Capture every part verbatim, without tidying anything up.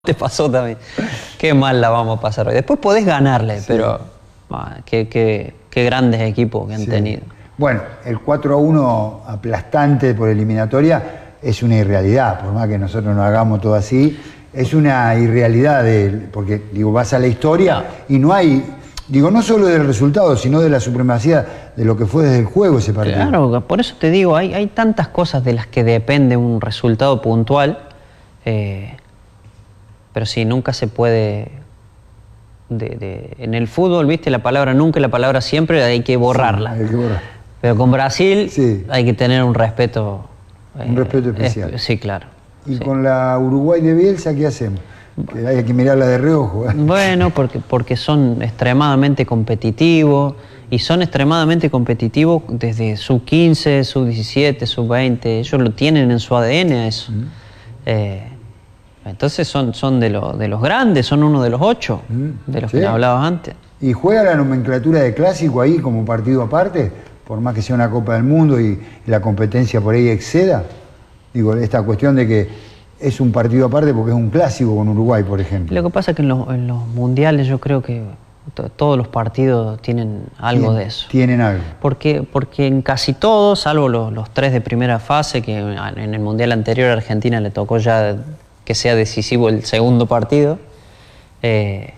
Te pasó también. Qué mal la vamos a pasar hoy. Después podés ganarle, sí. pero ah, qué, qué, qué grandes equipos que han sí. tenido. Bueno, el cuatro a uno aplastante por eliminatoria es una irrealidad, por más que nosotros nos hagamos todo así, es una irrealidad, de, porque digo, vas a la historia no. y no hay, digo, no solo del resultado, sino de la supremacía de lo que fue desde el juego ese partido. Claro, por eso te digo, hay, hay tantas cosas de las que depende un resultado puntual, eh, pero sí, nunca se puede... De, de, en el fútbol, viste, la palabra nunca y la palabra siempre hay que borrarla. Sí, hay que borrar. Pero con Brasil sí. hay que tener un respeto... Un eh, respeto especial. Es, sí, claro. ¿Y sí. con la Uruguay de Bielsa qué hacemos? Que hay que mirarla de reojo. ¿eh? Bueno, porque, porque son extremadamente competitivos y son extremadamente competitivos desde sub quince, sub diecisiete, sub veinte. Ellos lo tienen en su A D N eso. Mm. Eh, Entonces son, son de, lo, de los grandes, son uno de los ocho, mm, de los ¿sí? que hablabas antes. ¿Y juega la nomenclatura de clásico ahí como partido aparte? Por más que sea una Copa del Mundo y, y la competencia por ahí exceda. Digo, esta cuestión de que es un partido aparte porque es un clásico con Uruguay, por ejemplo. Lo que pasa es que en los, en los mundiales yo creo que to, todos los partidos tienen algo Tien, de eso. Tienen algo. Porque, porque en casi todos, salvo los, los tres de primera fase, que en el mundial anterior a Argentina le tocó ya... que sea decisivo el segundo partido, eh,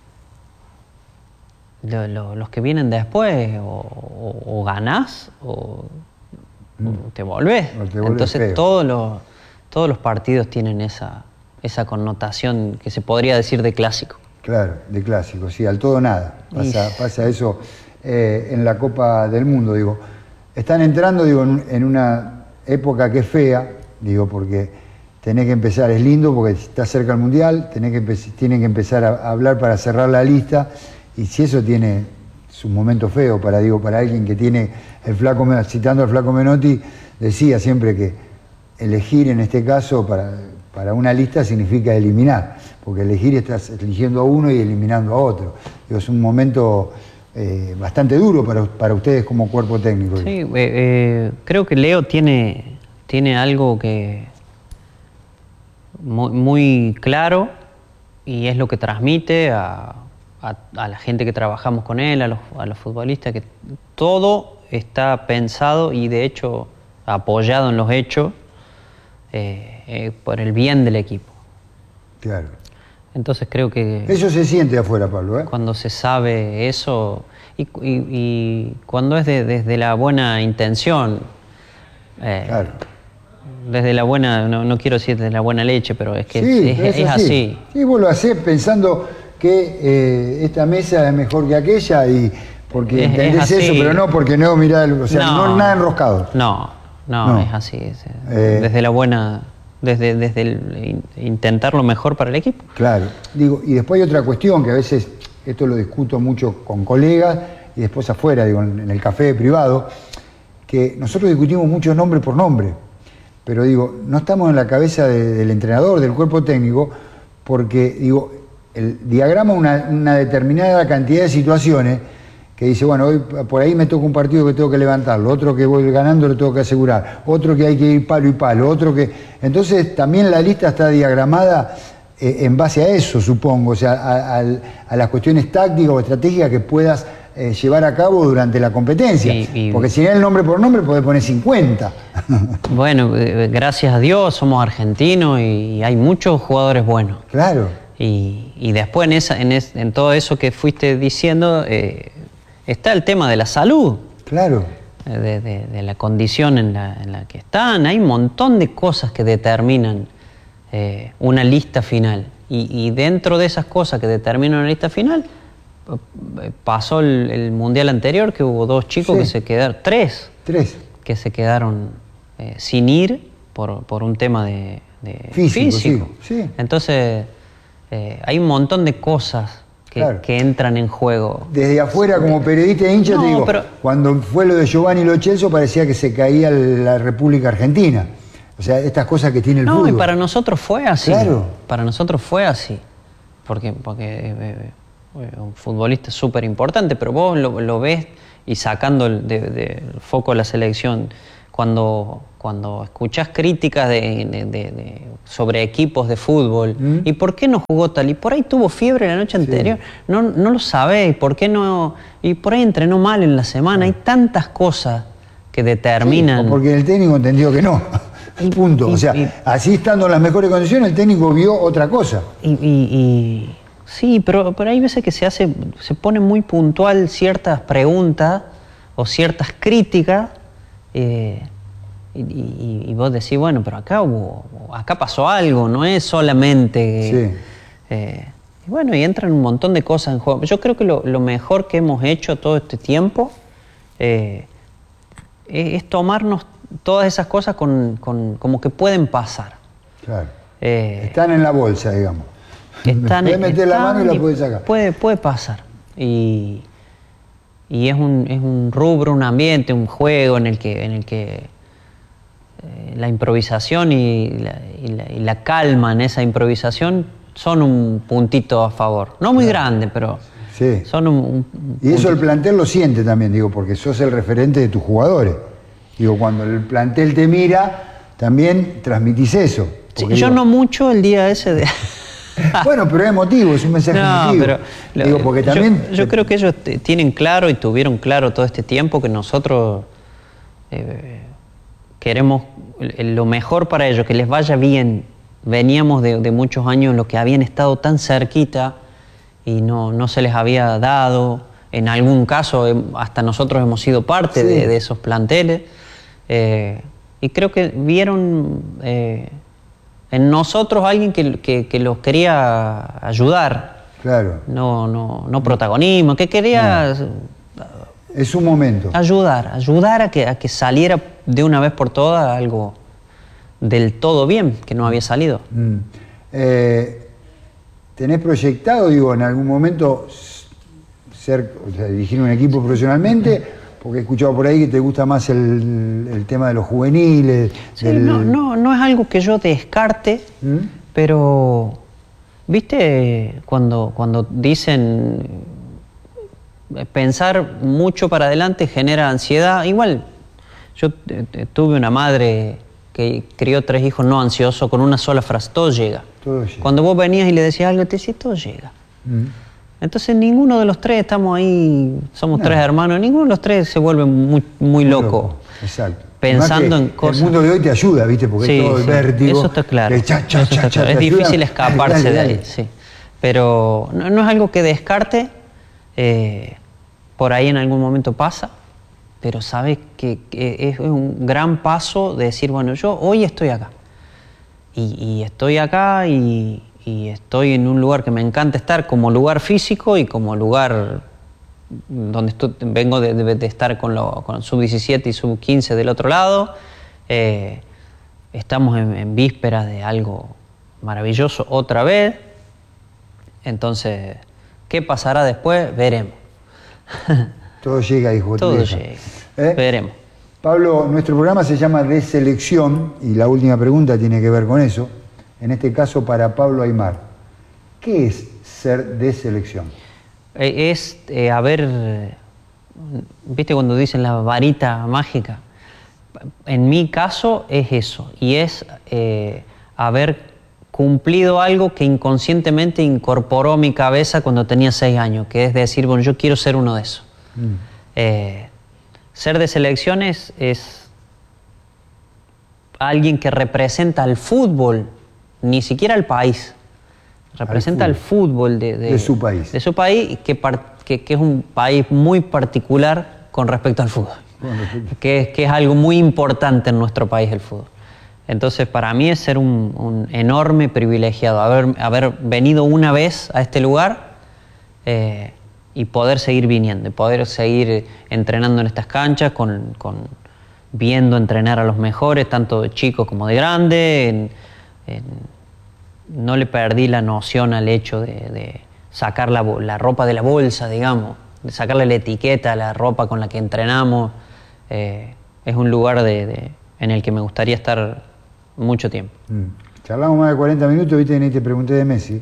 lo, lo, los que vienen después o, o, o ganás o, mm. o te volvés. O te volvés Entonces feo. todos los, todos los partidos tienen esa, esa connotación que se podría decir de clásico. Claro, de clásico, sí, al todo nada. Pasa, pasa eso eh, en la Copa del Mundo, digo. Están entrando, digo, en, en una época que es fea, digo, porque... Tenés que empezar, es lindo porque está cerca el Mundial, tenés que tienen que empezar a hablar para cerrar la lista, y si eso tiene su momento feo para, digo, para alguien que tiene el flaco, citando al flaco Menotti, decía siempre que elegir en este caso para, para una lista significa eliminar, porque elegir estás eligiendo a uno y eliminando a otro. Digo, es un momento eh, bastante duro para, para ustedes como cuerpo técnico. Sí, eh, eh, creo que Leo tiene, tiene algo que... Muy, muy claro y es lo que transmite a, a, a la gente que trabajamos con él, a los, a los futbolistas, que todo está pensado y de hecho apoyado en los hechos eh, eh, por el bien del equipo. Claro. Entonces creo que... Eso se siente afuera, Pablo, ¿eh? Cuando se sabe eso y, y, y cuando es de, desde la buena intención... Eh, claro. Desde la buena, no, no quiero decir desde la buena leche, pero es que sí, es, es, es así. así. Sí, vos lo hacés pensando que eh, esta mesa es mejor que aquella y porque es, entendés es eso, pero no porque no, mirá, o sea, no, no nada enroscado. No, no, no, es así. Es, eh, desde la buena, desde, desde el intentar lo mejor para el equipo. Claro, digo, y después hay otra cuestión que a veces, esto lo discuto mucho con colegas y después afuera, digo, en el café privado, que nosotros discutimos muchos nombre por nombre. Pero digo, no estamos en la cabeza de, del entrenador, del cuerpo técnico, porque digo, el diagrama una, una determinada cantidad de situaciones que dice, bueno, hoy por ahí me toca un partido que tengo que levantarlo, otro que voy ganando lo tengo que asegurar, otro que hay que ir palo y palo, otro que... Entonces también la lista está diagramada eh, en base a eso, supongo, o sea, a, a, a las cuestiones tácticas o estratégicas que puedas eh, llevar a cabo durante la competencia. Y, y, porque si no el nombre por nombre podés poner cincuenta. Bueno, eh, gracias a Dios somos argentinos y hay muchos jugadores buenos. Claro. Y, y después en, esa, en, es, en todo eso que fuiste diciendo eh, está el tema de la salud. Claro. De, de, de la condición en la, en la que están. Hay un montón de cosas que determinan eh, una lista final. Y, y dentro de esas cosas que determinan una lista final, pasó el, el mundial anterior que hubo dos chicos sí. que se quedaron, tres, tres. que se quedaron eh, sin ir por, por un tema de, de físico. físico. Sí, sí. Entonces eh, hay un montón de cosas que, claro. que entran en juego. Desde afuera, como periodista e hincha, no, te digo, pero... cuando fue lo de Giovanni Lo Celso parecía que se caía la República Argentina. O sea, estas cosas que tiene el no, fútbol. No, y para nosotros fue así. Claro. Para nosotros fue así. Porque, porque eh, un futbolista súper importante, pero vos lo, lo ves y sacando el, de, de, el foco de la selección, cuando, cuando escuchás críticas de, de, de, de, sobre equipos de fútbol, ¿Mm? ¿y por qué no jugó tal? Y por ahí tuvo fiebre la noche anterior, sí. no, no lo sabés, ¿y por qué no? Y por ahí entrenó mal en la semana, sí. Hay tantas cosas que determinan... Sí, o porque el técnico entendió que no, y, punto. Y, o sea, y, así estando en las mejores condiciones, el técnico vio otra cosa. Y, y, y sí, pero, pero hay veces que se hace, se pone muy puntual ciertas preguntas o ciertas críticas, eh, y, y, y vos decís, bueno, pero acá hubo, acá pasó algo, no es solamente... Sí. Eh, y bueno, y entran un montón de cosas en juego. Yo creo que lo, lo mejor que hemos hecho todo este tiempo eh, es, es tomarnos todas esas cosas con, con, como que pueden pasar. Claro. Eh, están en la bolsa, digamos. Están, puedes meter están, la mano y la puedes sacar. Puede, puede pasar. Y, y es, un, es un rubro, un ambiente, un juego en el que, en el que eh, la improvisación y la, y, la, y la calma en esa improvisación son un puntito a favor. No muy claro. grande, pero sí. son un, un Y eso el plantel lo siente también, digo, porque sos el referente de tus jugadores. Digo, cuando el plantel te mira, también transmitís eso. Sí, yo no mucho el día ese de... Bueno, pero es emotivo, es un mensaje no, emotivo. Pero, lo, Digo, porque también... Yo, yo creo que ellos tienen claro y tuvieron claro todo este tiempo que nosotros eh, queremos lo mejor para ellos, que les vaya bien. Veníamos de, de muchos años en los que habían estado tan cerquita y no, no se les había dado. En algún caso, hasta nosotros hemos sido parte sí. de, de esos planteles. Eh, y creo que vieron... Eh, en nosotros alguien que, que, que los quería ayudar. Claro. No, no, no protagonismo, que quería... No. Es un momento. Ayudar, ayudar a que, a que saliera de una vez por todas algo del todo bien, que no había salido. Mm. Eh, ¿Tenés proyectado, digo, en algún momento ser, o sea, dirigir un equipo profesionalmente? Porque he escuchado por ahí que te gusta más el, el tema de los juveniles. Sí, del... no, no, no es algo que yo descarte, ¿Mm? Pero, ¿viste? Cuando, cuando dicen pensar mucho para adelante genera ansiedad. Igual, yo tuve una madre que crió tres hijos no ansiosos con una sola frase, todo llega. Todo llega. Cuando vos venías y le decías algo, te decías, todo llega. ¿Mm? Entonces ninguno de los tres estamos ahí, somos no. tres hermanos, ninguno de los tres se vuelve muy, muy, muy loco. loco. Exacto. Pensando en cosas. El mundo de hoy te ayuda, ¿viste? Porque sí, todo el sí. vértigo. Eso está claro. Cha, cha, Eso cha, está cha, claro. Es ayuda. difícil escaparse dale, dale, de ahí, sí. Pero no, no es algo que descarte. Eh, por ahí en algún momento pasa, pero sabes que, que es un gran paso de decir, bueno, yo hoy estoy acá. Y, y estoy acá y. y estoy en un lugar que me encanta estar como lugar físico y como lugar donde estoy, vengo de, de, de estar con, lo, con sub diecisiete y sub quince del otro lado. Eh, estamos en, en vísperas de algo maravilloso otra vez. Entonces, ¿qué pasará después? Veremos. Todo llega, hijo. Todo llega. ¿Eh? Veremos. Pablo, nuestro programa se llama De Selección y la última pregunta tiene que ver con eso. En este caso para Pablo Aimar, ¿qué es ser de selección? Es eh, haber, ¿viste cuando dicen la varita mágica? En mi caso es eso, y es eh, haber cumplido algo que inconscientemente incorporó a mi cabeza cuando tenía seis años, que es decir, bueno, yo quiero ser uno de esos. Mm. Eh, ser de selección es, es alguien que representa al fútbol, ni siquiera al país, representa al fútbol, al fútbol de, de, de su país, de su país que, que, que es un país muy particular con respecto al fútbol, bueno, que, que es algo muy importante en nuestro país el fútbol. Entonces para mí es ser un, un enorme privilegiado, haber, haber venido una vez a este lugar eh, y poder seguir viniendo, y poder seguir entrenando en estas canchas, con, con, viendo entrenar a los mejores, tanto de chicos como de grandes. En, en, no le perdí la noción al hecho de, de sacar la, la ropa de la bolsa, digamos, de sacarle la etiqueta a la ropa con la que entrenamos. Eh, es un lugar de, de, en el que me gustaría estar mucho tiempo. Mm. Charlamos más de cuarenta minutos, viste, y ni te pregunté de Messi.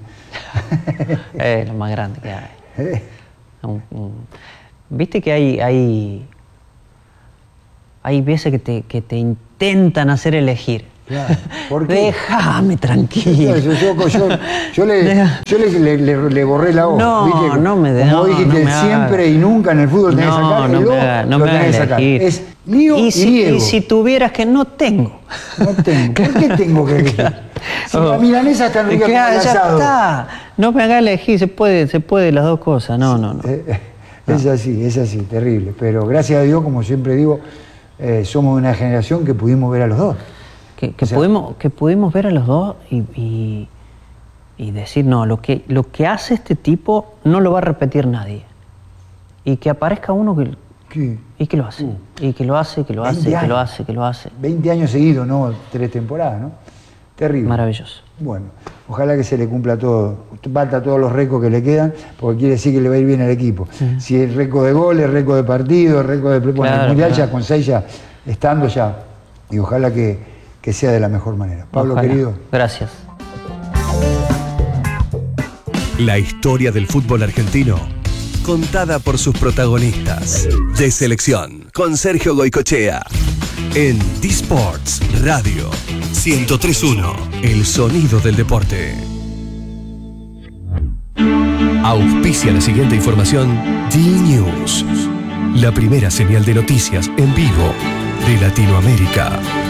Es lo más grande que hay. ¿Eh? Un, un, viste que hay, hay, hay veces que te, que te intentan hacer elegir. Claro, ¿por qué? Déjame tranquilo. Yo, yo, yo, yo, le, yo le, le, le, le borré la voz. No, ¿viste? no me de, Como no, dijiste, no me siempre haga. y nunca en el fútbol tenés que No, sacar. no El me do, haga, no lo me tenés haga que sacar. elegir. Es Lío y, y, si, Diego. y si tuvieras que no tengo. No tengo. ¿Por qué tengo que elegir? Si la milanesa está en rica como el ya asado. está. No me hagas elegir, se puede, se puede las dos cosas. No, no, no. Eh, Es así, es así, terrible. Pero gracias a Dios, como siempre digo, eh, somos una generación que pudimos ver a los dos. Que, que, o sea, pudimos, que pudimos ver a los dos y, y, y decir, no, lo que, lo que hace este tipo no lo va a repetir nadie. Y que aparezca uno que, ¿qué? y que lo hace. Uh, y que lo hace, que lo hace, que lo hace, que lo hace. veinte años seguidos, ¿no? Tres temporadas, ¿no? Terrible. Maravilloso. Bueno, ojalá que se le cumpla todo, falta todos los récords que le quedan, porque quiere decir que le va a ir bien al equipo. Uh-huh. Si es récord de goles, récord de partidos, récord de... Bueno, claro, el Mundial claro. Ya con seis ya, estando ya, y ojalá que, que sea de la mejor manera. Pablo, ojalá. Querido. Gracias. La historia del fútbol argentino, contada por sus protagonistas. De Selección, con Sergio Goycochea. En D-Sports Radio ciento tres punto uno, el sonido del deporte. Auspicia la siguiente información D-News, la primera señal de noticias en vivo de Latinoamérica.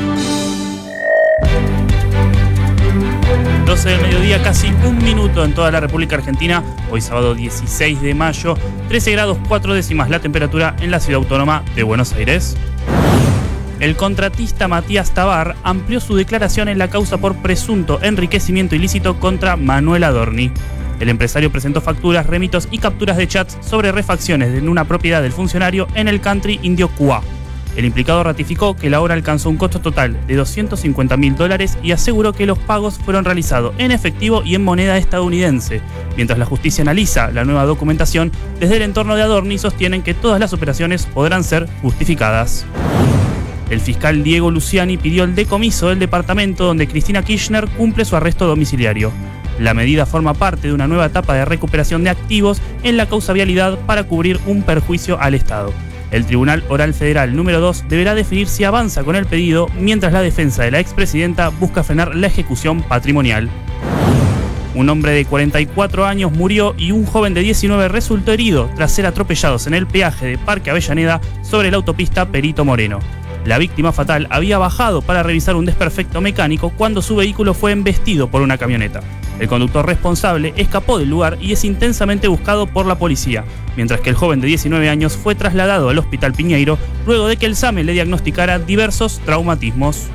doce del mediodía, casi un minuto en toda la República Argentina. Hoy sábado dieciséis de mayo, trece grados cuatro décimas la temperatura en la ciudad autónoma de Buenos Aires. El contratista Matías Tabar amplió su declaración en la causa por presunto enriquecimiento ilícito contra Manuel Adorni. El empresario presentó facturas, remitos y capturas de chats sobre refacciones en una propiedad del funcionario en el country indio Cuá. El implicado ratificó que la obra alcanzó un costo total de doscientos cincuenta mil dólares y aseguró que los pagos fueron realizados en efectivo y en moneda estadounidense. Mientras la justicia analiza la nueva documentación, desde el entorno de Adorni sostienen que todas las operaciones podrán ser justificadas. El fiscal Diego Luciani pidió el decomiso del departamento donde Cristina Kirchner cumple su arresto domiciliario. La medida forma parte de una nueva etapa de recuperación de activos en la causa vialidad para cubrir un perjuicio al Estado. El Tribunal Oral Federal número dos deberá definir si avanza con el pedido, mientras la defensa de la expresidenta busca frenar la ejecución patrimonial. Un hombre de cuarenta y cuatro años murió y un joven de diecinueve resultó herido tras ser atropellados en el peaje de Parque Avellaneda sobre la autopista Perito Moreno. La víctima fatal había bajado para revisar un desperfecto mecánico cuando su vehículo fue embestido por una camioneta. El conductor responsable escapó del lugar y es intensamente buscado por la policía, mientras que el joven de diecinueve años fue trasladado al Hospital Piñeiro luego de que el SAME le diagnosticara diversos traumatismos.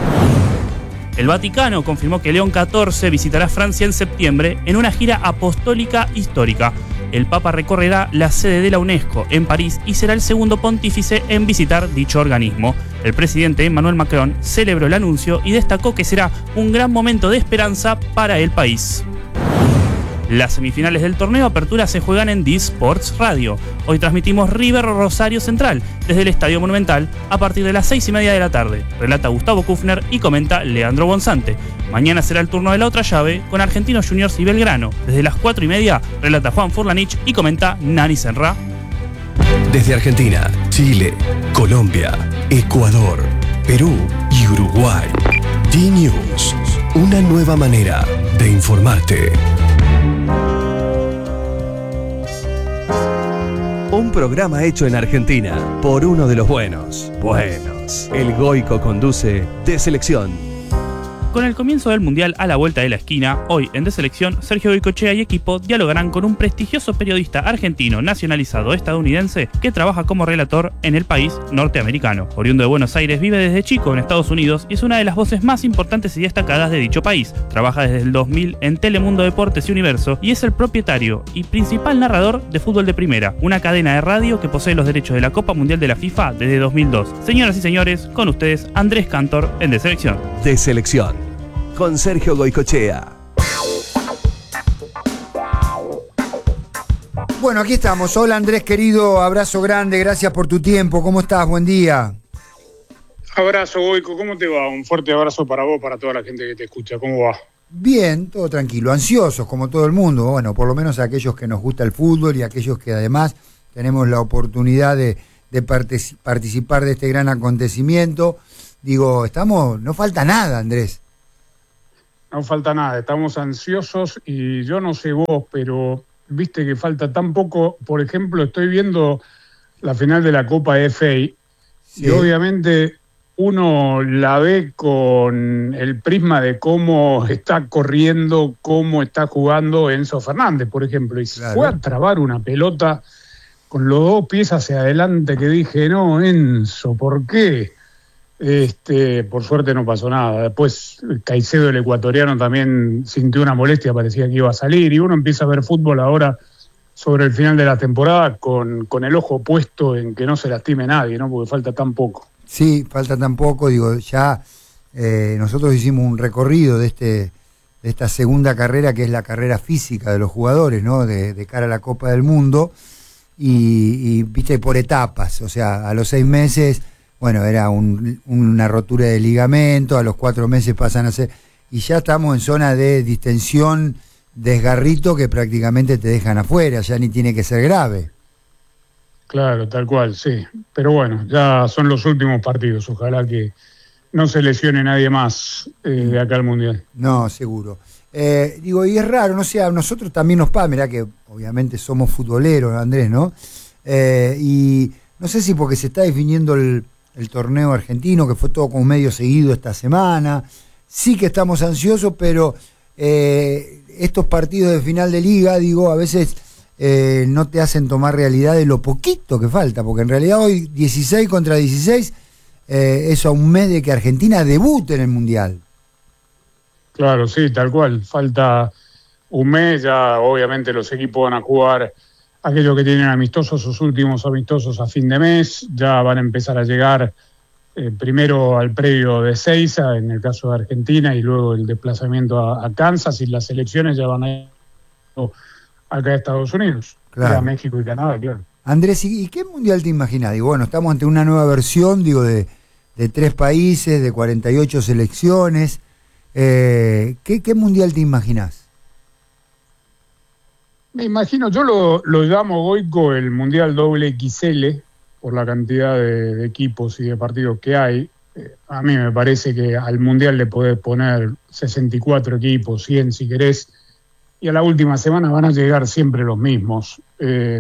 El Vaticano confirmó que León catorce visitará Francia en septiembre en una gira apostólica histórica. El Papa recorrerá la sede de la UNESCO en París y será el segundo pontífice en visitar dicho organismo. El presidente Emmanuel Macron celebró el anuncio y destacó que será un gran momento de esperanza para el país. Las semifinales del torneo Apertura se juegan en D-Sports Radio. Hoy transmitimos River Rosario Central desde el Estadio Monumental a partir de las seis y media de la tarde. Relata Gustavo Kufner y comenta Leandro Bonzante. Mañana será el turno de la otra llave con Argentinos Juniors y Belgrano. Desde las cuatro y media relata Juan Furlanich y comenta Nani Senra. Desde Argentina, Chile, Colombia, Ecuador, Perú y Uruguay. D-News, una nueva manera de informarte. Un programa hecho en Argentina por uno de los buenos. Buenos. El Goico conduce De Selección. Con el comienzo del Mundial a la vuelta de la esquina, hoy en De Selección, Sergio Goycochea y equipo dialogarán con un prestigioso periodista argentino nacionalizado estadounidense que trabaja como relator en el país norteamericano. Oriundo de Buenos Aires, vive desde chico en Estados Unidos y es una de las voces más importantes y destacadas de dicho país. Trabaja desde el dos mil en Telemundo Deportes y Universo y es el propietario y principal narrador de Fútbol de Primera, una cadena de radio que posee los derechos de la Copa Mundial de la FIFA desde dos mil dos. Señoras y señores, con ustedes Andrés Cantor en De Selección. De Selección. Con Sergio Goycochea. Bueno, aquí estamos. Hola Andrés, querido, abrazo grande, gracias por tu tiempo. ¿Cómo estás? Buen día. Abrazo, Goico, ¿cómo te va? Un fuerte abrazo para vos, para toda la gente que te escucha. ¿Cómo va? Bien, todo tranquilo, ansiosos como todo el mundo, bueno, por lo menos aquellos que nos gusta el fútbol y aquellos que además tenemos la oportunidad de, de partic- participar de este gran acontecimiento. Digo, estamos, no falta nada, Andrés. No falta nada, estamos ansiosos y yo no sé vos, pero viste que falta tan poco. Por ejemplo, estoy viendo la final de la Copa F A Sí. y obviamente uno la ve con el prisma de cómo está corriendo, cómo está jugando Enzo Fernández, por ejemplo, y Claro. fue a trabar una pelota con los dos pies hacia adelante que dije, no, Enzo, ¿por qué? Este, por suerte no pasó nada. Después Caicedo, el ecuatoriano, también sintió una molestia, parecía que iba a salir, y uno empieza a ver fútbol ahora sobre el final de la temporada con, con el ojo puesto en que no se lastime nadie, ¿no? Porque falta tan poco. Sí, falta tan poco, digo, ya eh, nosotros hicimos un recorrido de este de esta segunda carrera, que es la carrera física de los jugadores, ¿no? De, de cara a la Copa del Mundo, y, y viste, por etapas, o sea, a los seis meses, bueno, era un, una rotura de ligamento, a los cuatro meses pasan a ser, y ya estamos en zona de distensión, desgarrito, que prácticamente te dejan afuera, ya ni tiene que ser grave. Claro, tal cual, sí. Pero bueno, ya son los últimos partidos. Ojalá que no se lesione nadie más eh, de acá al Mundial. No, seguro. Eh, digo, y es raro, no sé, a nosotros también nos pasa, mirá que obviamente somos futboleros, Andrés, ¿no? Eh, y no sé si porque se está definiendo el, el torneo argentino, que fue todo como medio seguido esta semana, sí que estamos ansiosos, pero eh, estos partidos de final de liga, digo, a veces eh, no te hacen tomar realidad de lo poquito que falta, porque en realidad hoy dieciséis contra dieciséis, eh, eso a un mes de que Argentina debute en el Mundial. Claro, sí, tal cual. Falta un mes, ya obviamente los equipos van a jugar aquellos que tienen amistosos, sus últimos amistosos a fin de mes, ya van a empezar a llegar eh, primero al predio de Seiza, en el caso de Argentina, y luego el desplazamiento a, a Kansas, y las elecciones ya van a ir acá a Estados Unidos, Claro. a México y Canadá, claro. Andrés, ¿y y qué mundial te imaginas? Digo, bueno, estamos ante una nueva versión, digo, de, de tres países, de cuarenta y ocho selecciones. Eh, ¿qué, ¿Qué mundial te imaginas? Me imagino, yo lo, lo llamo, Goico, el Mundial doble equis ele, por la cantidad de, de equipos y de partidos que hay. Eh, a mí me parece que al Mundial le podés poner sesenta y cuatro equipos, cien si querés, y a la última semana van a llegar siempre los mismos. Eh,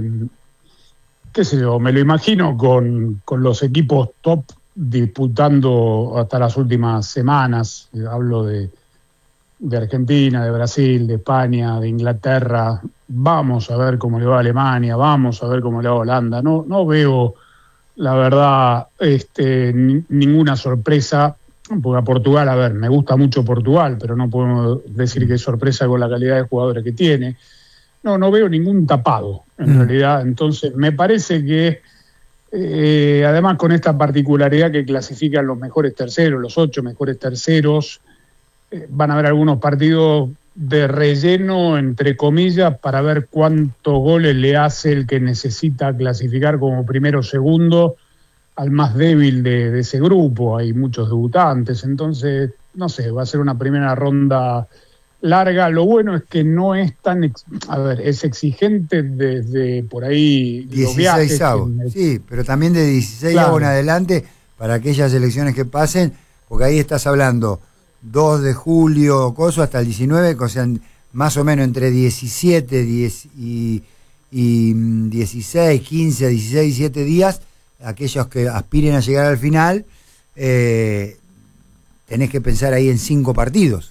qué sé yo, me lo imagino con, con los equipos top disputando hasta las últimas semanas. Eh, hablo de, de Argentina, de Brasil, de España, de Inglaterra. Vamos a ver cómo le va a Alemania, vamos a ver cómo le va a Holanda. No, no veo, la verdad, este, ni, ninguna sorpresa, porque a Portugal, a ver, me gusta mucho Portugal, pero no podemos decir que es sorpresa con la calidad de jugadores que tiene. No, no veo ningún tapado, en mm. realidad. Entonces, me parece que, eh, además con esta particularidad que clasifican los mejores terceros, los ocho mejores terceros, eh, van a haber algunos partidos de relleno, entre comillas, para ver cuántos goles le hace el que necesita clasificar como primero o segundo al más débil de, de ese grupo. Hay muchos debutantes, entonces, no sé, va a ser una primera ronda larga. Lo bueno es que no es tan, ex- a ver, es exigente desde por ahí los viajes. dieciséis avos, en el- sí, pero también de dieciséis Claro. avos en adelante para aquellas elecciones que pasen, porque ahí estás hablando dos de julio, coso, hasta el diecinueve, o sea, más o menos entre diecisiete diez y, y mm, dieciséis, quince, dieciséis, diecisiete días, aquellos que aspiren a llegar al final, eh, tenés que pensar ahí en cinco partidos.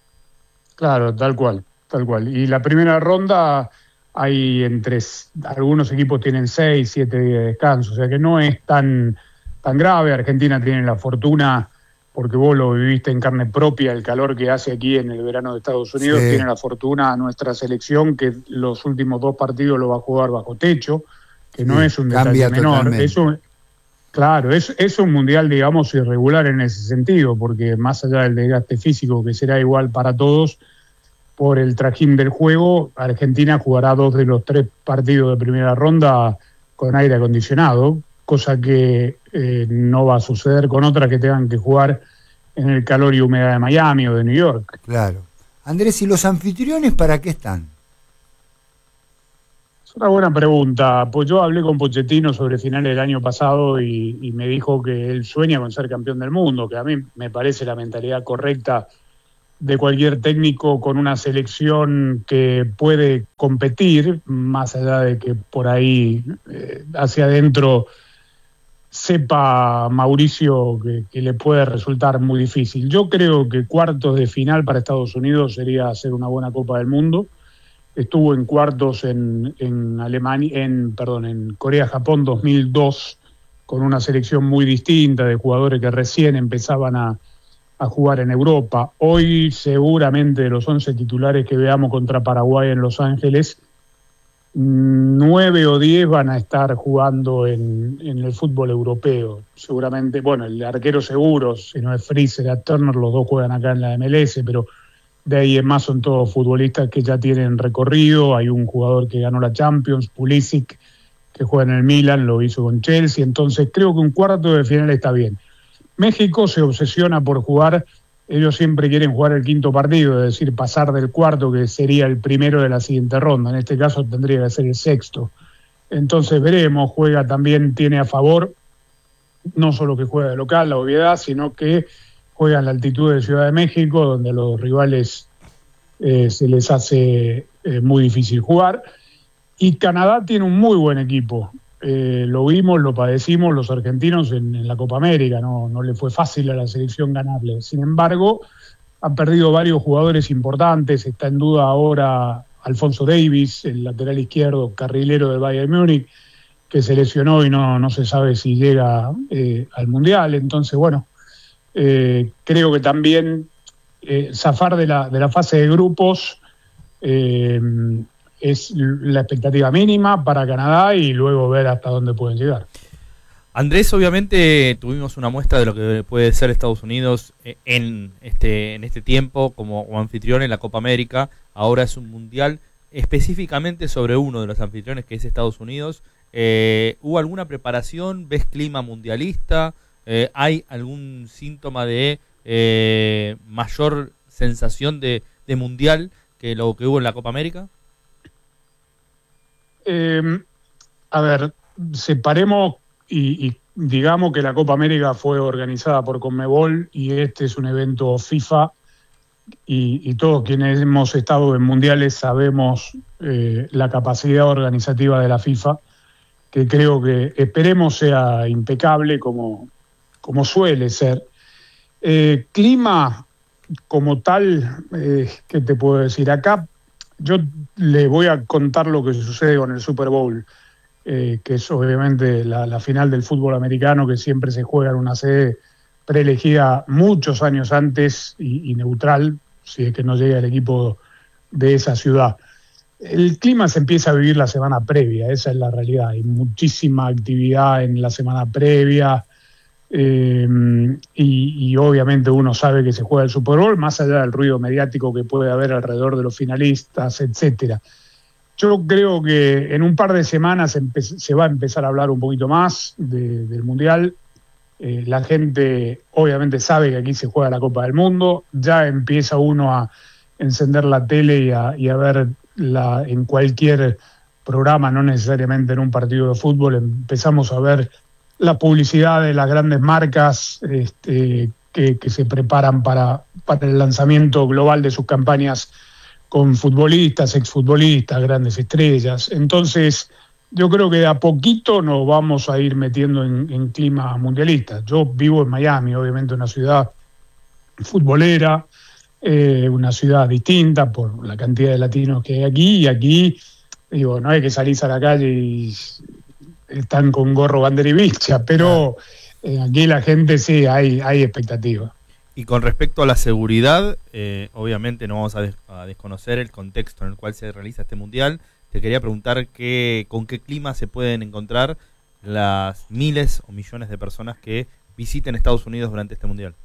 Claro, tal cual, tal cual. Y la primera ronda hay entre, algunos equipos tienen seis, siete días de descanso, o sea que no es tan, tan grave. Argentina tiene la fortuna, porque vos lo viviste en carne propia, el calor que hace aquí en el verano de Estados Unidos, Sí. tiene la fortuna nuestra selección que los últimos dos partidos lo va a jugar bajo techo, que no Sí, es un cambia detalle menor. totalmente. Es un, claro, es, es un mundial, digamos, irregular en ese sentido, porque más allá del desgaste físico, que será igual para todos, por el trajín del juego, Argentina jugará dos de los tres partidos de primera ronda con aire acondicionado, cosa que eh, no va a suceder con otras que tengan que jugar en el calor y humedad de Miami o de New York. Claro. Andrés, ¿y los anfitriones para qué están? Una buena pregunta. Pues yo hablé con Pochettino sobre finales del año pasado y, y me dijo que él sueña con ser campeón del mundo, que a mí me parece la mentalidad correcta de cualquier técnico con una selección que puede competir, más allá de que por ahí eh, hacia adentro sepa Mauricio que, que le puede resultar muy difícil. Yo creo que cuartos de final para Estados Unidos sería hacer una buena Copa del Mundo. Estuvo en cuartos en, en Alemania, en, perdón, en Corea-Japón dos mil dos, con una selección muy distinta de jugadores que recién empezaban a, a jugar en Europa. Hoy seguramente de los once titulares que veamos contra Paraguay en Los Ángeles, nueve o diez van a estar jugando en, en el fútbol europeo. Seguramente, bueno, el arquero seguro, si no es Freezer, a Turner, los dos juegan acá en la M L S, pero de ahí en más son todos futbolistas que ya tienen recorrido. Hay un jugador que ganó la Champions, Pulisic, que juega en el Milan, lo hizo con Chelsea. Entonces creo que un cuarto de final está bien. México se obsesiona por jugar, ellos siempre quieren jugar el quinto partido, es decir, pasar del cuarto, que sería el primero de la siguiente ronda. En este caso tendría que ser el sexto. Entonces veremos, juega también, tiene a favor, no solo que juega de local, la obviedad, sino que juega en la altitud de Ciudad de México, donde a los rivales eh, se les hace eh, muy difícil jugar. Y Canadá tiene un muy buen equipo. Eh, lo vimos, lo padecimos los argentinos en, en la Copa América, no, no le fue fácil a la selección ganarle. Sin embargo, han perdido varios jugadores importantes. Está en duda ahora Alfonso Davies, el lateral izquierdo, carrilero del Bayern Múnich, que se lesionó y no, no se sabe si llega eh, al Mundial. Entonces, bueno, Eh, creo que también eh, zafar de la, de la fase de grupos eh, es la expectativa mínima para Canadá y luego ver hasta dónde pueden llegar. Andrés, obviamente tuvimos una muestra de lo que puede ser Estados Unidos en este, en este tiempo como, como anfitrión en la Copa América. Ahora es un mundial específicamente sobre uno de los anfitriones, que es Estados Unidos. Eh, ¿Hubo alguna preparación? ¿Ves clima mundialista? Eh, ¿Hay algún síntoma de eh, mayor sensación de, de mundial que lo que hubo en la Copa América? Eh, a ver, separemos y, y digamos que la Copa América fue organizada por Conmebol y este es un evento FIFA y, y todos quienes hemos estado en mundiales sabemos eh, la capacidad organizativa de la FIFA, que creo que esperemos sea impecable como como suele ser. Eh, clima como tal, eh, ¿qué te puedo decir? Acá yo le voy a contar lo que sucede con el Super Bowl, eh, que es obviamente la, la final del fútbol americano, que siempre se juega en una sede preelegida muchos años antes y, y neutral, si es que no llega el equipo de esa ciudad. El clima se empieza a vivir la semana previa, esa es la realidad. Hay muchísima actividad en la semana previa, Eh, y, y obviamente uno sabe que se juega el Super Bowl, más allá del ruido mediático que puede haber alrededor de los finalistas, etcétera. Yo creo que en un par de semanas empe- se va a empezar a hablar un poquito más de, del Mundial. Eh, la gente obviamente sabe que aquí se juega la Copa del Mundo, ya empieza uno a encender la tele y a, y a ver la, en cualquier programa, no necesariamente en un partido de fútbol, empezamos a ver la publicidad de las grandes marcas este, que, que se preparan para, para el lanzamiento global de sus campañas con futbolistas, exfutbolistas, grandes estrellas. Entonces, yo creo que de a poquito nos vamos a ir metiendo en, en clima mundialista. Yo vivo en Miami, obviamente una ciudad futbolera, eh, una ciudad distinta por la cantidad de latinos que hay aquí, y aquí, digo, no hay que salirse a la calle y están con gorro, bandera y bicha, pero eh, aquí la gente sí, hay, hay expectativa. Y con respecto a la seguridad, eh, obviamente no vamos a, des- a desconocer el contexto en el cual se realiza este mundial. Te quería preguntar qué, con qué clima se pueden encontrar las miles o millones de personas que visiten Estados Unidos durante este mundial.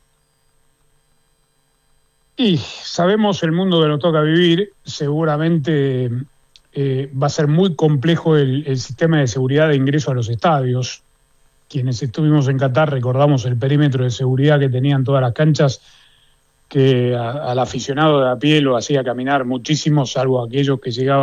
Y sabemos el mundo que nos toca vivir, seguramente eh, va a ser muy complejo el, el sistema de seguridad de ingreso a los estadios. Quienes estuvimos en Qatar recordamos el perímetro de seguridad que tenían todas las canchas, que a, al aficionado de a pie lo hacía caminar muchísimo, salvo aquellos que llegaban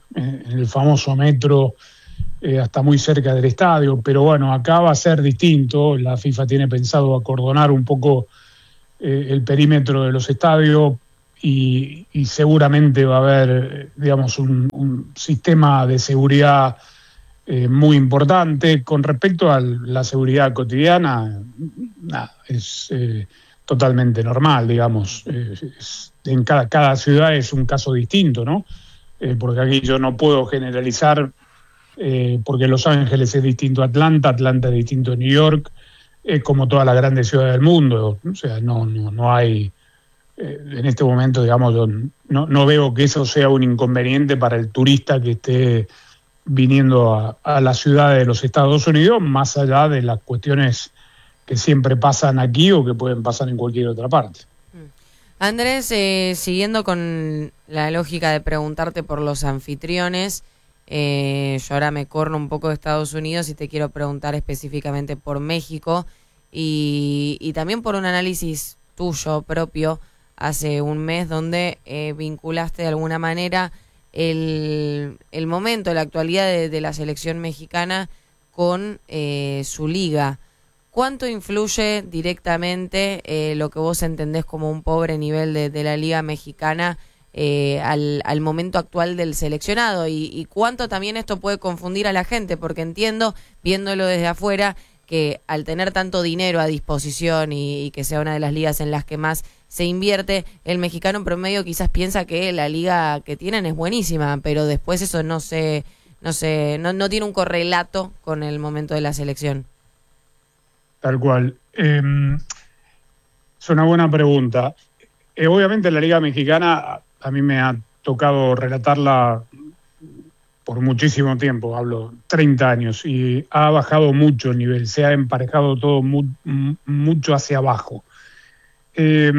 en el famoso metro, eh, hasta muy cerca del estadio, pero bueno, acá va a ser distinto. La FIFA tiene pensado acordonar un poco eh, el perímetro de los estadios y, y seguramente va a haber, digamos, un, un sistema de seguridad eh, muy importante. Con respecto a la seguridad cotidiana, nada, es eh, totalmente normal, digamos. Eh, es, en cada, cada ciudad es un caso distinto, ¿no? Eh, porque aquí yo no puedo generalizar, eh, porque Los Ángeles es distinto a Atlanta, Atlanta es distinto a New York, es como todas las grandes ciudades del mundo. O sea, no, no, no hay, eh, en este momento, digamos, yo no, no veo que eso sea un inconveniente para el turista que esté viniendo a, a la ciudad de los Estados Unidos, más allá de las cuestiones que siempre pasan aquí o que pueden pasar en cualquier otra parte. Andrés, eh, siguiendo con la lógica de preguntarte por los anfitriones, eh, yo ahora me corro un poco de Estados Unidos y te quiero preguntar específicamente por México y, y también por un análisis tuyo propio hace un mes donde eh, vinculaste de alguna manera el, el momento, la actualidad de, de la selección mexicana con eh, su liga. ¿Cuánto influye directamente eh, lo que vos entendés como un pobre nivel de, de la Liga Mexicana eh, al, al momento actual del seleccionado? Y, y cuánto también esto puede confundir a la gente, porque entiendo, viéndolo desde afuera, que al tener tanto dinero a disposición y, y que sea una de las ligas en las que más se invierte, el mexicano en promedio quizás piensa que la liga que tienen es buenísima, pero después eso no se, no se, no, no tiene un correlato con el momento de la selección. Tal cual. Eh, es una buena pregunta. Eh, obviamente la Liga Mexicana a mí me ha tocado relatarla por muchísimo tiempo, hablo treinta años, y ha bajado mucho el nivel, se ha emparejado todo mu mucho hacia abajo. Eh,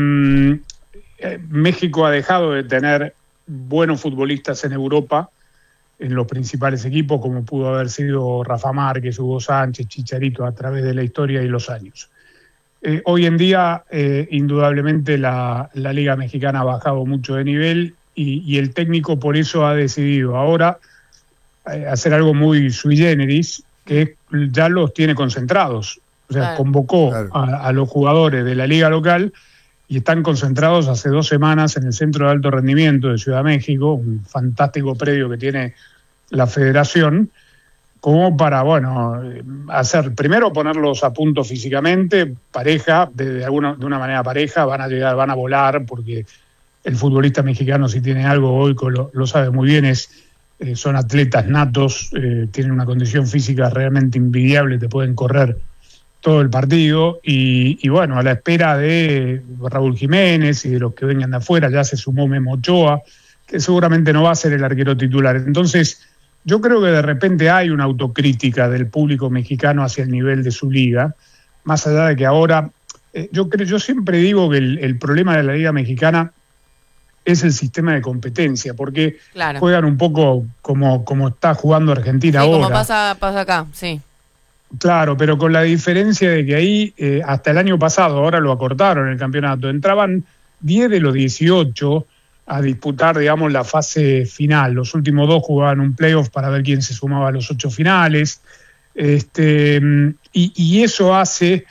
eh, México ha dejado de tener buenos futbolistas en Europa, en los principales equipos, como pudo haber sido Rafa Márquez, Hugo Sánchez, Chicharito, a través de la historia y los años. Eh, hoy en día, eh, indudablemente, la, la Liga Mexicana ha bajado mucho de nivel y, y el técnico por eso ha decidido ahora eh, hacer algo muy sui generis, que ya los tiene concentrados. O sea, claro. convocó claro. a, a los jugadores de la liga local y están concentrados hace dos semanas en el Centro de Alto Rendimiento de Ciudad de México, un fantástico predio que tiene la federación, como para, bueno, hacer, primero ponerlos a punto físicamente, pareja, de, de, alguna, de una manera pareja, van a llegar, van a volar, porque el futbolista mexicano, si tiene algo, hoy lo, lo sabe muy bien, es, eh, son atletas natos, eh, tienen una condición física realmente envidiable, te pueden correr todo el partido, y, y bueno, a la espera de Raúl Jiménez y de los que vengan de afuera, ya se sumó Memo Ochoa, que seguramente no va a ser el arquero titular. Entonces, yo creo que de repente hay una autocrítica del público mexicano hacia el nivel de su liga, más allá de que ahora, eh, yo creo, yo siempre digo que el, el problema de la Liga Mexicana es el sistema de competencia, porque claro. juegan un poco como, como está jugando Argentina sí, ahora. Como pasa, pasa acá, sí. Claro, pero con la diferencia de que ahí, eh, hasta el año pasado, ahora lo acortaron el campeonato, entraban diez de los dieciocho a disputar, digamos, la fase final. Los últimos dos jugaban un playoff para ver quién se sumaba a los ocho finales. Este, y, y eso hace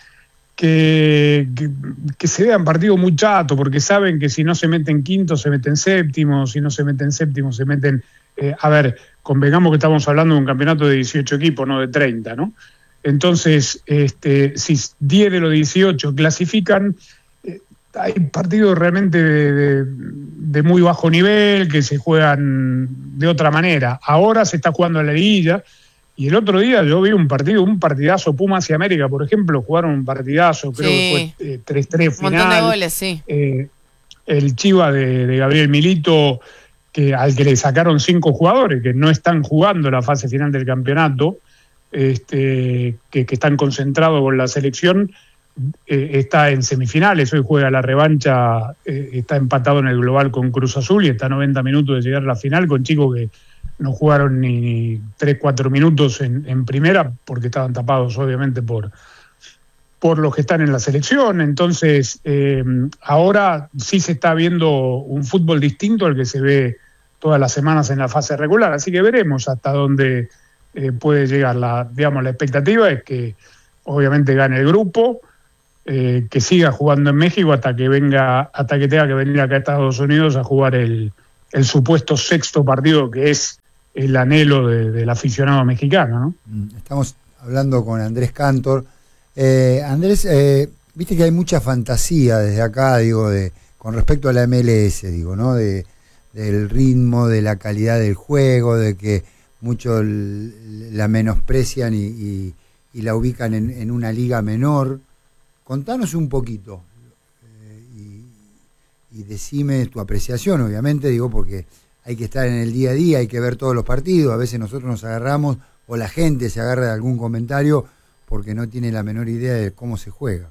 que, que, que se vean partidos muy chatos, porque saben que si no se meten quinto, se meten séptimo, si no se meten séptimo, se meten... Eh, a ver, convengamos que estamos hablando de un campeonato de dieciocho equipos, no de treinta, ¿no? Entonces, este, si diez de los dieciocho clasifican, eh, hay partidos realmente de, de, de muy bajo nivel que se juegan de otra manera. Ahora se está jugando a la liguilla y el otro día yo vi un partido, un partidazo Pumas y América, por ejemplo, jugaron un partidazo, creo sí. que fue eh, tres tres final. Un montón de goles, sí. Eh, el Chiva de, de Gabriel Milito, que al que le sacaron cinco jugadores que no están jugando la fase final del campeonato, Este, que, que están concentrados con la selección, eh, está en semifinales, hoy juega la revancha, eh, está empatado en el global con Cruz Azul y está a noventa minutos de llegar a la final con chicos que no jugaron ni, ni tres cuatro minutos en, en primera porque estaban tapados obviamente por, por los que están en la selección. Entonces eh, ahora sí se está viendo un fútbol distinto al que se ve todas las semanas en la fase regular, así que veremos hasta dónde eh, puede llegar. La, digamos, la expectativa es que obviamente gane el grupo, eh, que siga jugando en México hasta que venga, hasta que tenga que venir acá a Estados Unidos a jugar el, el supuesto sexto partido, que es el anhelo de, del aficionado mexicano, ¿no? Estamos hablando con Andrés Cantor. Eh, Andrés, eh, viste que hay mucha fantasía desde acá, digo, de con respecto a la M L S, digo, ¿no? De, del ritmo, de la calidad del juego, de que muchos la menosprecian y, y, y la ubican en, en una liga menor. Contanos un poquito eh, y, y decime tu apreciación, obviamente, digo, porque hay que estar en el día a día, hay que ver todos los partidos, a veces nosotros nos agarramos, o la gente se agarra de algún comentario porque no tiene la menor idea de cómo se juega.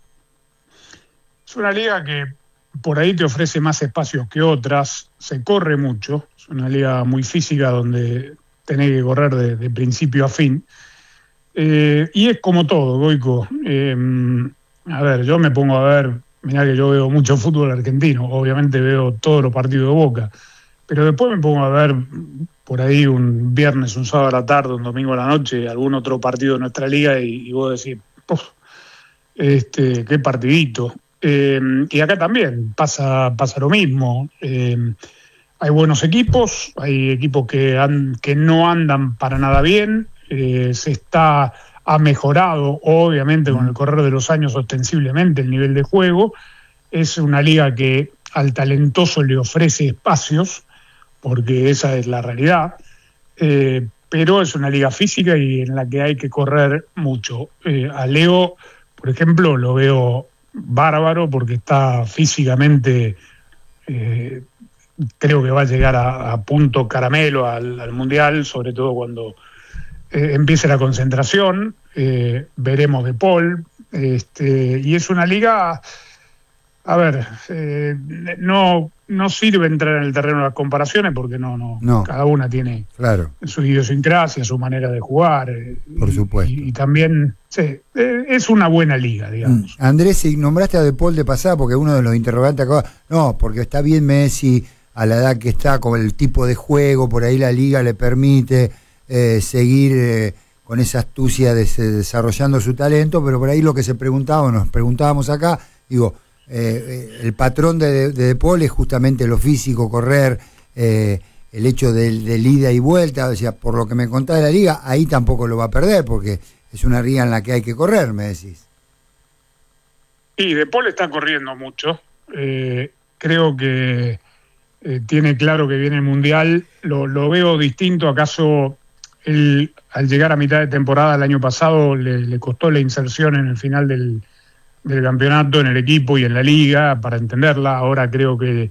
Es una liga que por ahí te ofrece más espacios que otras, se corre mucho, es una liga muy física donde tenés que correr de, de principio a fin, eh, y es como todo, Goico. Eh, a ver, yo me pongo a ver, mirá que yo veo mucho fútbol argentino, obviamente veo todos los partidos de Boca, pero después me pongo a ver por ahí un viernes, un sábado a la tarde, un domingo a la noche, algún otro partido de nuestra liga y, y vos decís, este, qué partidito. Eh, y acá también pasa, pasa lo mismo. Eh, hay buenos equipos, hay equipos que, han, que no andan para nada bien, eh, se está, ha mejorado obviamente con el correr de los años ostensiblemente el nivel de juego. Es una liga que al talentoso le ofrece espacios, porque esa es la realidad, eh, pero es una liga física y en la que hay que correr mucho. Eh, a Leo, por ejemplo, lo veo bárbaro porque está físicamente, eh, creo que va a llegar a, a punto caramelo al, al Mundial, sobre todo cuando eh, empiece la concentración. Eh, veremos de Paul, este, y es una liga, a ver, eh, no, no sirve entrar en el terreno de las comparaciones porque no, no, no. Cada una tiene claro. su idiosincrasia, su manera de jugar. Eh, Por supuesto. Y, y también, sí, eh, es una buena liga, digamos. Mm. Andrés, si nombraste a De Paul de pasada, porque uno de los interrogantes acá, no, porque está bien Messi a la edad que está, con el tipo de juego, por ahí la liga le permite eh, seguir eh, con esa astucia de, de, desarrollando su talento, pero por ahí lo que se preguntaba, nos preguntábamos acá, digo, Eh, el patrón de, de De Paul es justamente lo físico, correr, eh, el hecho del, del ida y vuelta, o sea, por lo que me contás de la liga, ahí tampoco lo va a perder, porque es una liga en la que hay que correr, me decís. Y De Paul está corriendo mucho, eh, creo que eh, tiene claro que viene el Mundial, lo, lo veo distinto, acaso él, al llegar a mitad de temporada el año pasado le, le costó la inserción en el final del del campeonato en el equipo y en la liga, para entenderla. Ahora creo que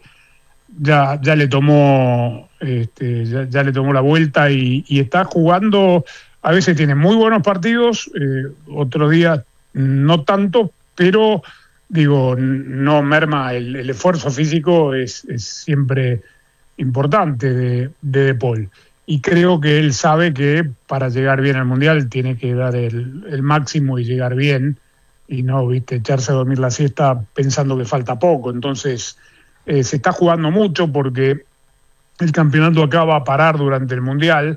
ya, ya le tomó este, ya, ya le tomó la vuelta y, y está jugando. A veces tiene muy buenos partidos, eh, otros días no tanto, pero digo, no merma el, el esfuerzo físico, es, es siempre importante de, de De Paul. Y creo que él sabe que para llegar bien al Mundial tiene que dar el, el máximo y llegar bien, y no, viste, echarse a dormir la siesta pensando que falta poco. Entonces, eh, se está jugando mucho porque el campeonato acá va a parar durante el Mundial.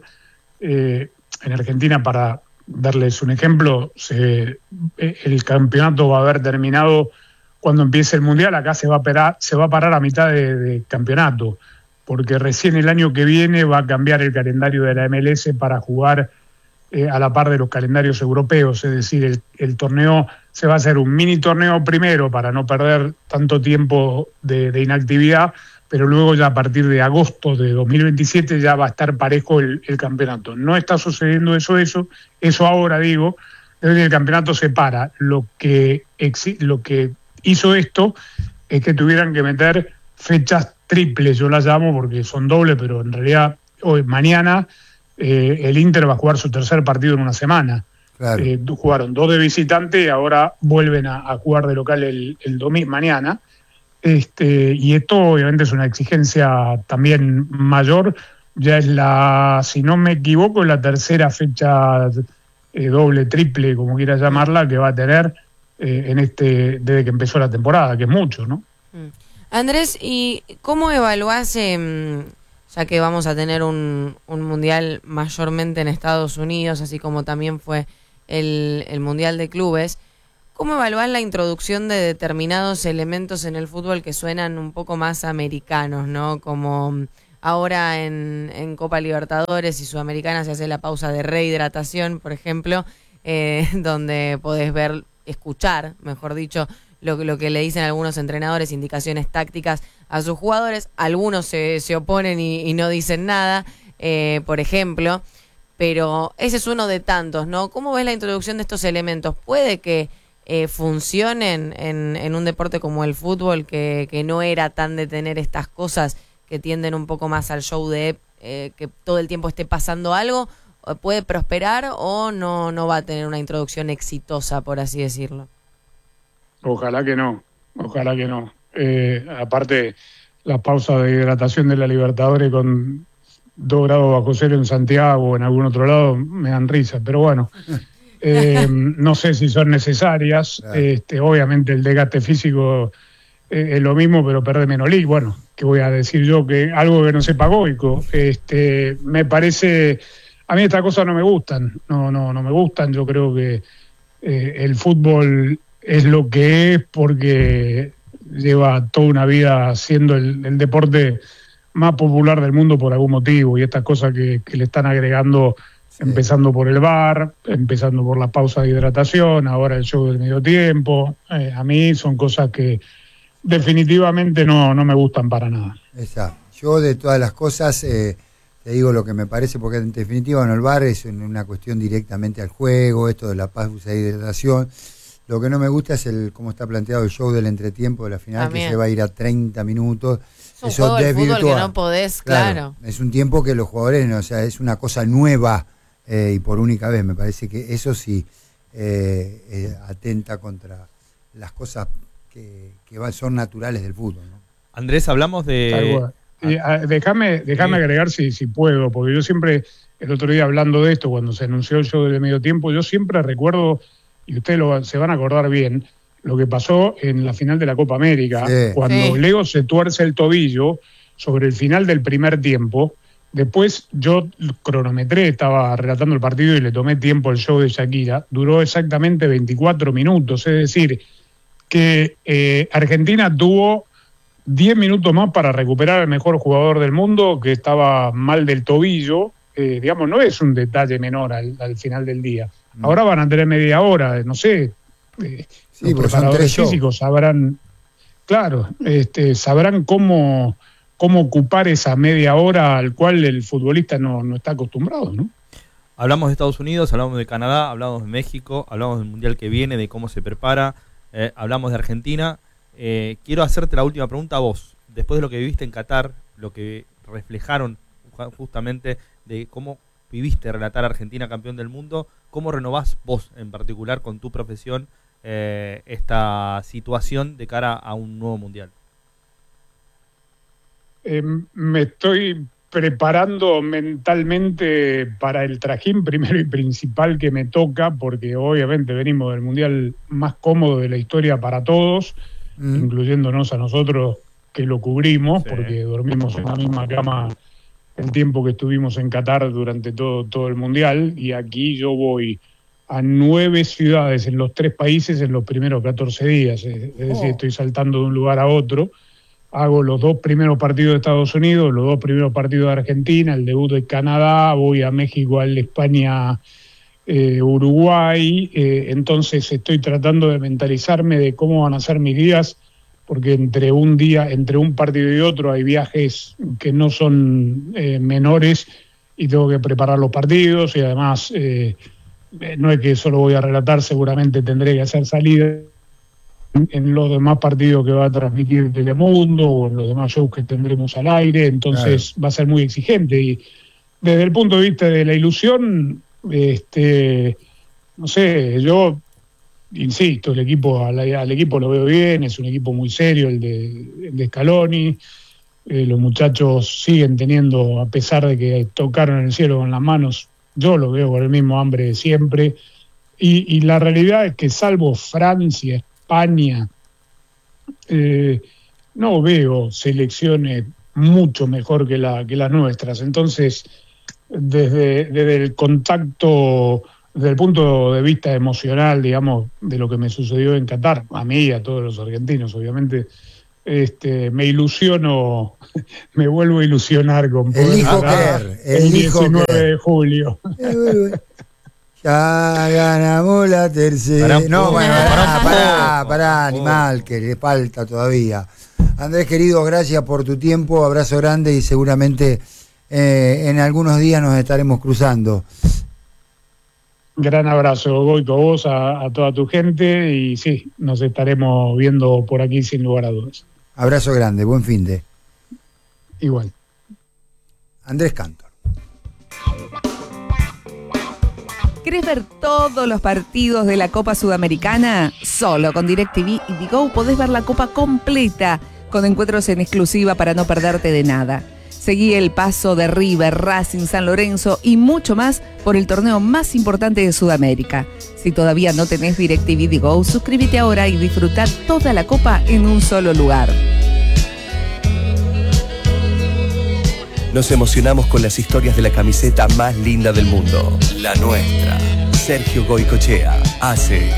Eh, en Argentina, para darles un ejemplo, se, eh, el campeonato va a haber terminado cuando empiece el Mundial. Acá se va a parar, se va a, parar a mitad de, de campeonato, porque recién el año que viene va a cambiar el calendario de la M L S para jugar Eh, a la par de los calendarios europeos, es decir, el, el torneo se va a hacer un mini torneo primero para no perder tanto tiempo de, de inactividad, pero luego ya a partir de agosto de dos mil veintisiete ya va a estar parejo el, el campeonato. No está sucediendo eso, eso, eso ahora digo, desde que el campeonato se para. Lo que, exi- lo que hizo esto es que tuvieran que meter fechas triples, yo las llamo porque son dobles, pero en realidad hoy, mañana, Eh, el Inter va a jugar su tercer partido en una semana. Claro. Eh, jugaron dos de visitante y ahora vuelven a, a jugar de local el, el domingo, mañana. Este, y esto obviamente es una exigencia también mayor. Ya es la, si no me equivoco, la tercera fecha eh, doble, triple, como quieras llamarla, que va a tener eh, en este desde que empezó la temporada, que es mucho, ¿no? Andrés, ¿y cómo evaluás eh, ya que vamos a tener un, un mundial mayormente en Estados Unidos, así como también fue el, el mundial de clubes. ¿Cómo evalúas la introducción de determinados elementos en el fútbol que suenan un poco más americanos, ¿no? Como ahora en, en Copa Libertadores y Sudamericana se hace la pausa de rehidratación, por ejemplo, eh, donde podés ver, escuchar, mejor dicho, lo, lo que le dicen algunos entrenadores, indicaciones tácticas a sus jugadores. Algunos se, se oponen y, y no dicen nada, eh, por ejemplo, pero ese es uno de tantos, ¿no? ¿Cómo ves la introducción de estos elementos? ¿Puede que eh, funcionen en, en un deporte como el fútbol, que, que no era tan de tener estas cosas que tienden un poco más al show de eh, que todo el tiempo esté pasando algo? ¿Puede prosperar o no, no va a tener una introducción exitosa, por así decirlo? Ojalá que no, ojalá que no. Eh, aparte, la pausa de hidratación de la Libertadores con dos grados bajo cero en Santiago o en algún otro lado me dan risa, pero bueno, eh, no sé si son necesarias. Claro. Este, obviamente el desgaste físico eh, es lo mismo, pero pierde menos líquido. Bueno, ¿qué voy a decir yo? Que algo que no sepa Goico. Este, me parece, a mí estas cosas no me gustan, no, no, no me gustan. Yo creo que eh, el fútbol es lo que es porque lleva toda una vida siendo el, el deporte más popular del mundo por algún motivo, y estas cosas que, que le están agregando, sí, empezando por el V A R, empezando por la pausa de hidratación, ahora el show del medio tiempo, eh, a mí son cosas que definitivamente no, no me gustan para nada. Exacto. Yo de todas las cosas eh, te digo lo que me parece, porque en definitiva en el V A R es una cuestión directamente al juego, esto de la pausa de hidratación. Lo que no me gusta es el cómo está planteado el show del entretiempo de la final, también, que se va a ir a treinta minutos. Es un Eso juego de fútbol que no podés, claro. claro. Es un tiempo que los jugadores, o sea, es una cosa nueva eh, y por única vez. Me parece que eso sí eh, eh, atenta contra las cosas que, que son naturales del fútbol, ¿no? Andrés, hablamos de... Y, a, déjame déjame sí. agregar si, si puedo, porque yo siempre, el otro día hablando de esto, cuando se anunció el show del medio tiempo, yo siempre recuerdo, y ustedes lo, se van a acordar bien, lo que pasó en la final de la Copa América, sí, cuando sí. Leo se tuerce el tobillo sobre el final del primer tiempo. Después yo cronometré, estaba relatando el partido y le tomé tiempo al show de Shakira, duró exactamente veinticuatro minutos, es decir, que eh, Argentina tuvo diez minutos más para recuperar al mejor jugador del mundo, que estaba mal del tobillo. Eh, digamos, no es un detalle menor al, al final del día. Mm. Ahora van a tener media hora, no sé, eh, sí, los preparadores físicos sabrán, claro, este, sabrán cómo, cómo ocupar esa media hora al cual el futbolista no, no está acostumbrado, ¿no? Hablamos de Estados Unidos, hablamos de Canadá, hablamos de México, hablamos del Mundial que viene, de cómo se prepara, eh, hablamos de Argentina. Eh, quiero hacerte la última pregunta a vos. Después de lo que viviste en Qatar, lo que reflejaron justamente de cómo viviste relatar a Argentina campeón del mundo, ¿cómo renovás vos en particular con tu profesión eh, esta situación de cara a un nuevo mundial? Eh, me estoy preparando mentalmente para el trajín primero y principal que me toca, porque obviamente venimos del mundial más cómodo de la historia para todos, mm. incluyéndonos a nosotros que lo cubrimos, sí, porque dormimos en la misma cama el tiempo que estuvimos en Qatar durante todo, todo el mundial, y aquí yo voy a nueve ciudades en los tres países en los primeros catorce días, es, es decir, oh. estoy saltando de un lugar a otro. Hago los dos primeros partidos de Estados Unidos, los dos primeros partidos de Argentina, el debut de Canadá, voy a México, al España, eh, Uruguay. Eh, entonces estoy tratando de mentalizarme de cómo van a ser mis días, porque entre un día, entre un partido y otro hay viajes que no son eh, menores y tengo que preparar los partidos, y además eh, no es que solo voy a relatar, seguramente tendré que hacer salidas en los demás partidos que va a transmitir Telemundo o en los demás shows que tendremos al aire, entonces claro, va a ser muy exigente. Y desde el punto de vista de la ilusión, este, no sé, yo insisto, el equipo al, al equipo lo veo bien, es un equipo muy serio el de, el de Scaloni, eh, los muchachos siguen teniendo, a pesar de que tocaron el cielo con las manos, yo lo veo con el mismo hambre de siempre, y, y la realidad es que salvo Francia, España, eh, no veo selecciones mucho mejor que, la, que las nuestras. Entonces, desde, desde el contacto, desde el punto de vista emocional, digamos, de lo que me sucedió en Qatar, a mí y a todos los argentinos, obviamente, este, me ilusiono, me vuelvo a ilusionar con poder Elijo ganar creer, el elijo diecinueve creer. de julio. Ya ganamos la tercera. Pará un No, poco, bueno, pará pará, un pará, poco. pará, animal, que le falta todavía. Andrés, querido, gracias por tu tiempo, abrazo grande y seguramente eh, en algunos días nos estaremos cruzando. Gran abrazo, Goico, a vos, a, a toda tu gente, y sí, nos estaremos viendo por aquí sin lugar a dudas. Abrazo grande, buen fin de. Igual. Andrés Cantor. ¿Querés ver todos los partidos de la Copa Sudamericana? Solo con DirecTV y Digo podés ver la Copa completa, con encuentros en exclusiva para no perderte de nada. Seguí el paso de River, Racing, San Lorenzo y mucho más por el torneo más importante de Sudamérica. Si todavía no tenés DirecTV Digo, suscríbete ahora y disfruta toda la Copa en un solo lugar. Nos emocionamos con las historias de la camiseta más linda del mundo, la nuestra. Sergio Goicoechea hace